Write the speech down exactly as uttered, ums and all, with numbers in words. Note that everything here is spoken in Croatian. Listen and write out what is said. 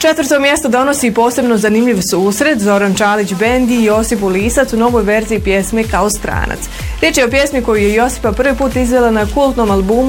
Četvrto mjesto donosi posebno zanimljiv susret Zoran Čalić Bend i Josip Ulisac u novoj verziji pjesme Kao stranac. Riječ je o pjesmi koju je Josipa prvi put izvela na kultnom albumu